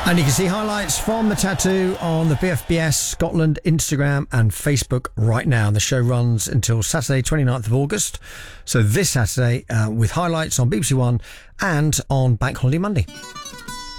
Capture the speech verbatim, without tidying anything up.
And you can see highlights from the tattoo on the B F B S Scotland Instagram and Facebook right now. And the show runs until Saturday, twenty-ninth of August. So this Saturday uh, with highlights on B B C One and on Bank Holiday Monday.